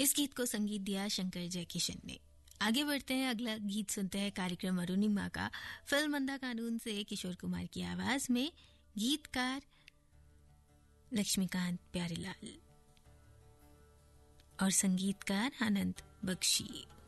इस गीत को संगीत दिया शंकर जयकिशन ने। आगे बढ़ते हैं, अगला गीत सुनते हैं कार्यक्रम अरुणिमा का। फिल्म अंधा कानून से किशोर कुमार की आवाज में, गीतकार लक्ष्मीकांत प्यारेलाल और संगीतकार आनंद बख्शी।